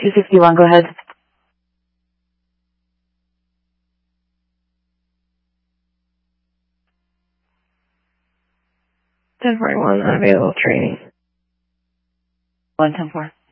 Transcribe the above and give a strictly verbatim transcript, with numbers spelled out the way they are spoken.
two sixty-one, go ahead. ten forty-one, unavailable training. one ten four.